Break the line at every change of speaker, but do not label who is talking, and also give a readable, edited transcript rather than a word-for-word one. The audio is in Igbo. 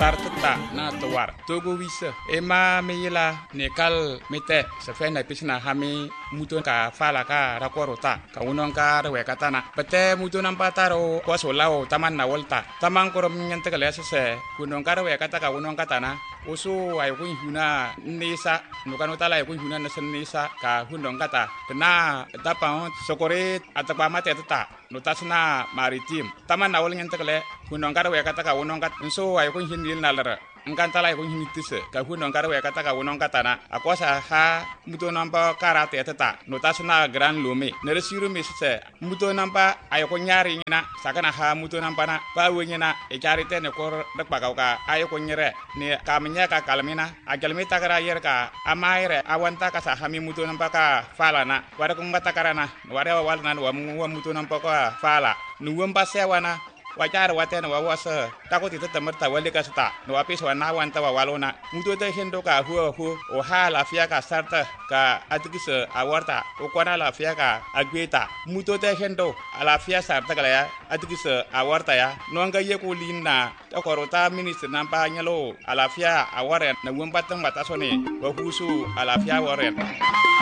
tartata na tawar togo wisa ema meyila nekal mete sefen na pisna hami muton ka fala ka rakorota ka unon ka rewe katana pete muton ampataro kwaso lao taman na volta taman korom nyante kale se kunon ka rewe kataka unon katana usu ay kun huna nisa nukano tala ay kun huna nasen nisa ka hundong kata na tapang sokore atapa mate tata notasna maritim taman na wol nyante kale hundong ka rewe kataka unon kat so ay kun hinil nalara ngkantala ay kun hinitise ka hundong ka rewe kataka unon katana akwasa ha muton ampa karate tata notasna gran lume neresiru misse muton ampa ay kun nyari ngina sakana ha muton ampa na pa wenyina e charite ne kor dakpa ka ay kun nyere ne kamnya ka kalmina agalmi takara yer ka amaire awanta ka sa hami muton ampa ka fala na wara kun batakarana wara walna wa muton ampa ka fala nuwam pasewana wajar watena wawasa takoti temerta wali kasta no apis wana wanta walona muto te hendo ka hu o hala fia ka sarta ka atikise awarta o kwana la fia ka agweta muto te hendo ala fia sarta kala ya atikise awarta ya no nga ye ko linna takorota minister nampa nyalo ala fia aware na wumpa tang batasone wa husu ala fia waren